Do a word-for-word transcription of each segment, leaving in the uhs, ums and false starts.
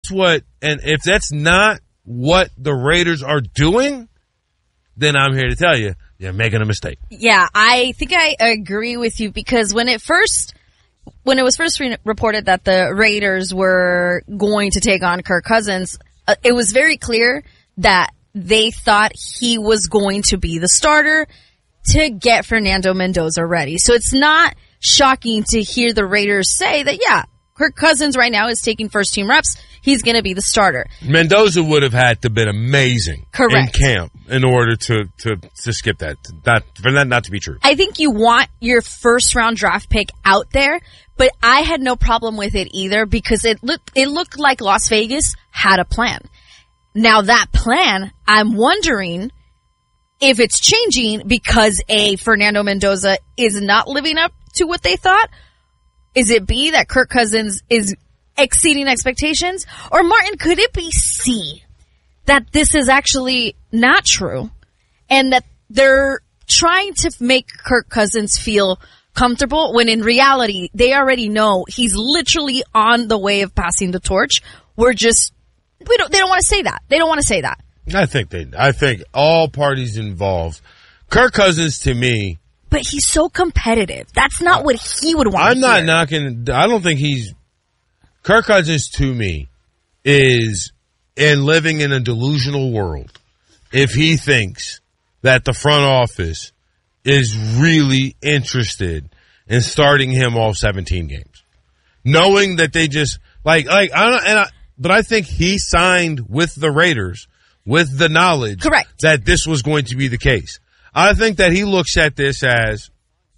that's what, and if that's not what the Raiders are doing, then I'm here to tell you, you're making a mistake. Yeah, I think I agree with you because when it first, when it was first re- reported that the Raiders were going to take on Kirk Cousins, uh, it was very clear that they thought he was going to be the starter to get Fernando Mendoza ready. So it's not shocking to hear the Raiders say that, yeah, Kirk Cousins right now is taking first team reps. He's going to be the starter. Mendoza would have had to have been amazing Correct. in camp in order to, to, to skip that. Not, for that not to be true. I think you want your first round draft pick out there, but I had no problem with it either because it looked, it looked like Las Vegas had a plan. Now that plan, I'm wondering if it's changing because A, Fernando Mendoza is not living up to what they thought. Is it B, that Kirk Cousins is exceeding expectations? Or Martin, could it be C, that this is actually not true and that they're trying to make Kirk Cousins feel comfortable when in reality they already know he's literally on the way of passing the torch? We're just, we don't, they don't want to say that. They don't want to say that. I think they, I think all parties involved. Kirk Cousins to me. But he's so competitive. That's not what he would want I'm to not hear. knocking, I don't think he's, Kirk Cousins to me is in living in a delusional world if he thinks that the front office is really interested in starting him all seventeen games. Knowing that they just, like, like, I don't, and I, but I think he signed with the Raiders with the knowledge Correct. that this was going to be the case. I think that he looks at this as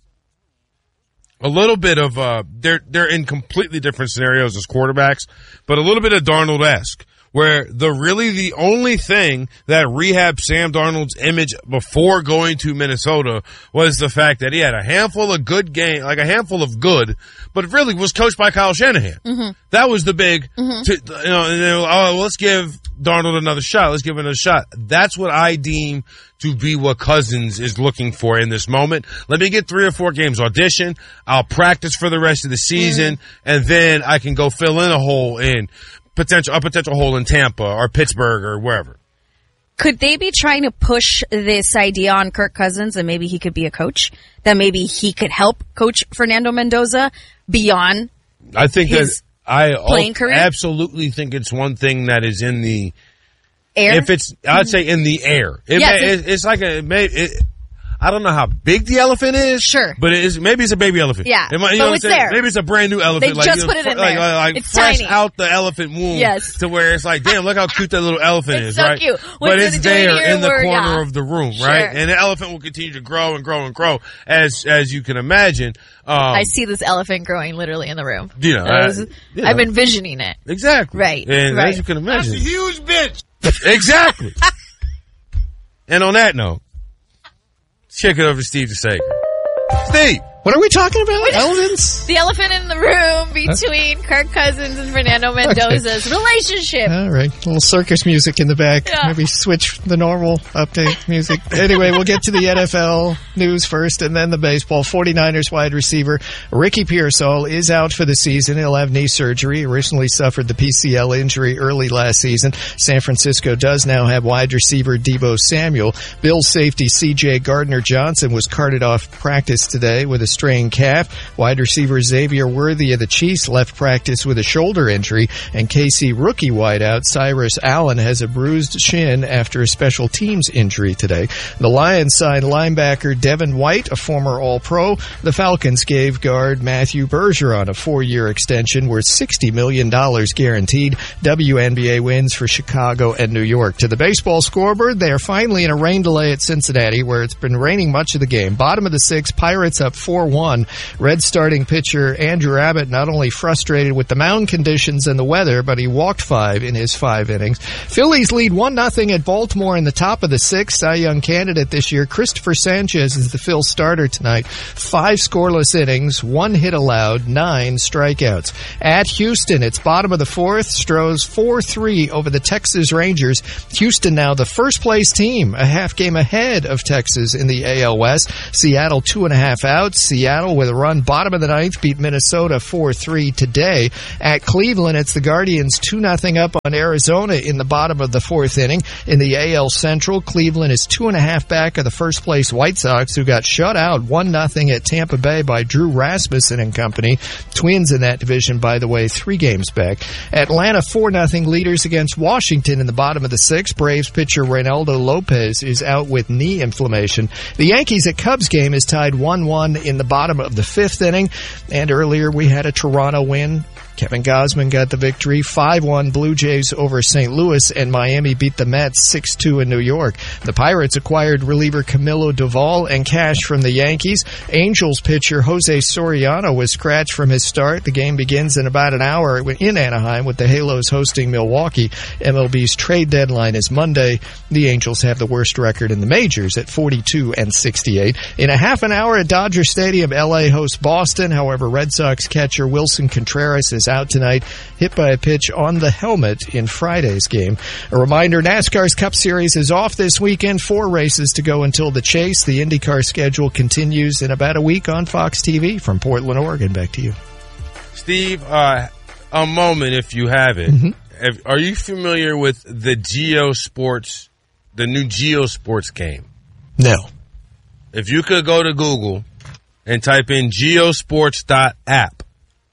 a little bit of, uh, they're, they're in completely different scenarios as quarterbacks, but a little bit of Darnold-esque, where the really the only thing that rehabbed Sam Darnold's image before going to Minnesota was the fact that he had a handful of good game, like a handful of good, but really was coached by Kyle Shanahan. Mm-hmm. That was the big, mm-hmm. to, you know, and they were, oh, let's give Darnold another shot. Let's give him another shot. That's what I deem to be what Cousins is looking for in this moment. Let me get three or four games audition. I'll practice for the rest of the season, mm-hmm. and then I can go fill in a hole in potential, a potential hole in Tampa or Pittsburgh or wherever. Could they be trying to push this idea on Kirk Cousins and maybe he could be a coach? That maybe he could help coach Fernando Mendoza beyond I think his that I playing career? absolutely think it's one thing that is in the air. If it's, I'd say in the air. It Yes, may, it's- it, it's like a, it may, it, I don't know how big the elephant is. Sure. But it is, maybe it's a baby elephant. Yeah, It might, you but know what it's I'm saying? there. Maybe it's a brand new elephant. They like, just you know, put it in fr- like, there. Like, like It's fresh tiny. out the elephant womb. Yes. To where it's like, damn, look how cute that little elephant It's is, so right? cute. But What it's they're doing there here in the where- corner yeah. of the room, Sure. right? And the elephant will continue to grow and grow and grow as, as you can imagine. Um, I see this elephant growing literally in the room. You know, I was- I- you I'm know. envisioning it. Exactly. Right, And right. as you can imagine. That's a huge bitch. Exactly. And on that note, check it over to Steve DeSager. Steve! What are we talking about? Elephants? The elephant in the room between Kirk Cousins and Fernando Mendoza's relationship. All right. A little circus music in the back. Yeah. Maybe switch the normal update music. Anyway, we'll get to the N F L news first and then the baseball. forty-niners wide receiver Ricky Pearsall is out for the season. He'll have knee surgery. He originally suffered the P C L injury early last season. San Francisco does now have wide receiver Deebo Samuel. Bills safety C J Gardner-Johnson was carted off practice today with a strained calf. Wide receiver Xavier Worthy of the Chiefs left practice with a shoulder injury, and K C rookie wideout Cyrus Allen has a bruised shin after a special teams injury today. The Lions signed linebacker Devin White, a former All-Pro. The Falcons gave guard Matthew Bergeron a four-year extension worth sixty million dollars guaranteed. W N B A wins for Chicago and New York. To the baseball scoreboard, they are finally in a rain delay at Cincinnati, where it's been raining much of the game. Bottom of the sixth, Pirates up four one. Red starting pitcher Andrew Abbott not only frustrated with the mound conditions and the weather, but he walked five in his five innings. Phillies lead one nothing at Baltimore in the top of the sixth. Cy Young candidate this year, Christopher Sanchez, is the Phil starter tonight. Five scoreless innings, one hit allowed, nine strikeouts. At Houston, it's bottom of the fourth. Stros four three over the Texas Rangers. Houston now the first place team, a half game ahead of Texas in the A L West. Seattle two and a half outs. Seattle with a run. Bottom of the ninth, beat Minnesota four three today. At Cleveland, it's the Guardians two nothing up on Arizona in the bottom of the fourth inning. In the A L Central, Cleveland is two and a half back of the first place White Sox, who got shut out one nothing at Tampa Bay by Drew Rasmussen and company. Twins in that division, by the way, three games back. Atlanta four nothing leaders against Washington in the bottom of the sixth. Braves pitcher Reynaldo Lopez is out with knee inflammation. The Yankees at Cubs game is tied one one in the bottom of the fifth inning. And earlier we had a Toronto win. Kevin Gausman got the victory. five one Blue Jays over Saint Louis, and Miami beat the Mets six two in New York. The Pirates acquired reliever Camilo Doval and cash from the Yankees. Angels pitcher Jose Soriano was scratched from his start. The game begins in about an hour in Anaheim with the Halos hosting Milwaukee. M L B's trade deadline is Monday. The Angels have the worst record in the majors at forty-two and sixty-eight. In a half an hour at Dodger Stadium, L A hosts Boston. However, Red Sox catcher Wilson Contreras is out tonight, hit by a pitch on the helmet in Friday's game. A reminder, NASCAR's Cup Series is off this weekend. Four races to go until the chase. The IndyCar schedule continues in about a week on Fox T V. From Portland, Oregon, back to you. Steve, uh, a moment if you have it. Mm-hmm. If, are you familiar with the Geo Sports, the new Geo Sports game? No. If you could go to Google and type in geosports dot app,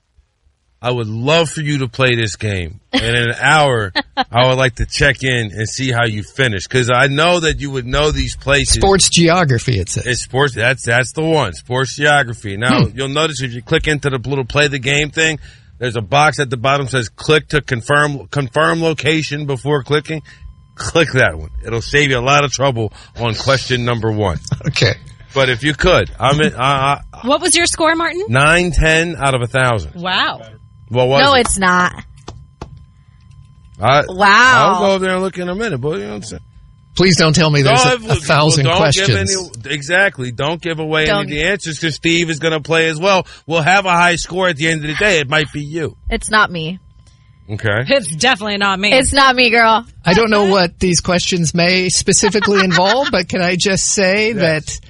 I would love for you to play this game. And in an hour, I would like to check in and see how you finish. Because I know that you would know these places. Sports geography, it says. It's sports. That's that's the one. Sports geography. Now, hmm. you'll notice if you click into the little play the game thing, there's a box at the bottom that says click to confirm confirm location before clicking. Click that one. It'll save you a lot of trouble on question number one. Okay. But if you could, I'm in, uh, what was your score, Martin? nine ten out of a thousand. Wow. What was no, it? it's not. I, wow. I'll go over there and look in a minute, but you know what I'm saying? Please don't tell me there's a, a thousand well, don't questions. Give any, exactly. Don't give away don't. any of the answers because Steve is going to play as well. We'll have a high score at the end of the day. It might be you. It's not me. Okay. It's definitely not me. It's not me, girl. I don't know what these questions may specifically involve, but can I just say yes. that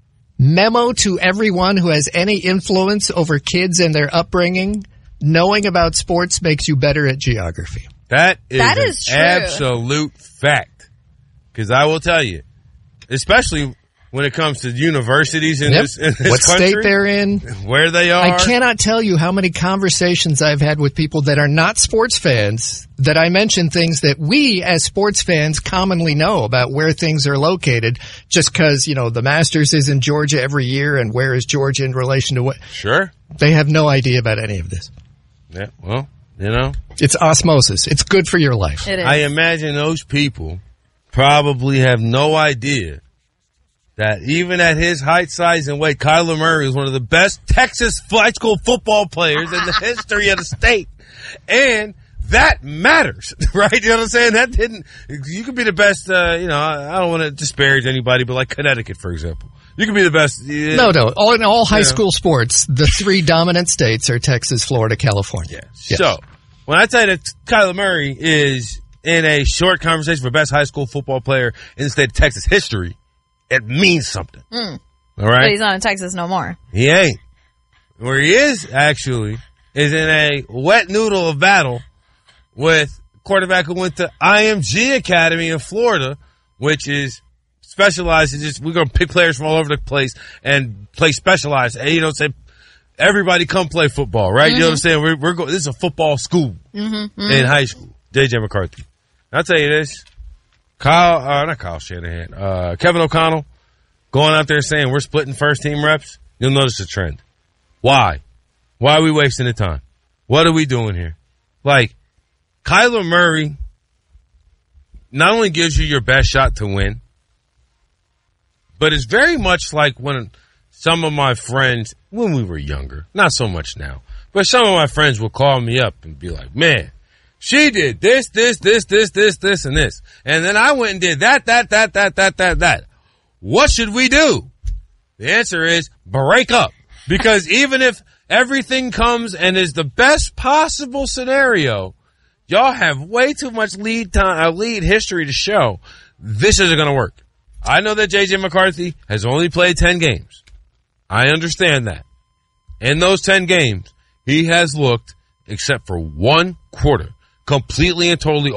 memo to everyone who has any influence over kids and their upbringing, knowing about sports makes you better at geography. That is, that an is true. absolute fact. Because I will tell you, especially when it comes to universities in yep. this, in this what country, state they're in, where they are. I cannot tell you how many conversations I've had with people that are not sports fans that I mention things that we as sports fans commonly know about where things are located just because, you know, the Masters is in Georgia every year and where is Georgia in relation to what? Sure. They have no idea about any of this. Yeah, well, you know. It's osmosis. It's good for your life. It is. I imagine those people probably have no idea that even at his height, size, and weight, Kyler Murray is one of the best Texas high school football players in the history of the state. And that matters, right? You know what I'm saying? That didn't, you could be the best, uh, you know, I don't want to disparage anybody, but like Connecticut, for example. You could be the best. You know, no, no. All, in all high you know. school sports, the three dominant states are Texas, Florida, California. Yeah. Yes. So, when I tell you that Kyler Murray is in a short conversation for best high school football player in the state of Texas history, it means something. Mm. All right? But he's not in Texas no more. He ain't. Where he is, actually, is in a wet noodle of battle with quarterback who went to I M G Academy in Florida, which is specialized in just, we're going to pick players from all over the place and play specialized. And, you know, say, everybody come play football, right? Mm-hmm. You know what I'm saying? We're, we're going, this is a football school mm-hmm, mm-hmm. in high school. J J McCarthy. I'll tell you this. Kyle, uh, not Kyle Shanahan, uh, Kevin O'Connell going out there saying we're splitting first team reps. You'll notice a trend. Why? Why are we wasting the time? What are we doing here? Like, Kyler Murray not only gives you your best shot to win, but it's very much like when some of my friends, when we were younger, not so much now, but some of my friends will call me up and be like, man, she did this, this, this, this, this, this, and this. And then I went and did that, that, that, that, that, that, that. What should we do? The answer is break up. Because even if everything comes and is the best possible scenario, y'all have way too much lead time, uh, lead history to show this isn't going to work. I know that J J McCarthy has only played ten games. I understand that. In those ten games, he has looked, except for one quarter, completely and totally